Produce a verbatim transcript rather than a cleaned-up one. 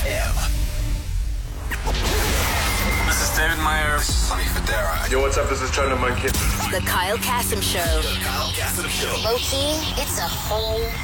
M. This is David Meyer. This is Sonny Federa. Yo, what's up? This is China Monkey. The Kyle Kasim Show. The Kyle Kasim Show. Low key, it's a whole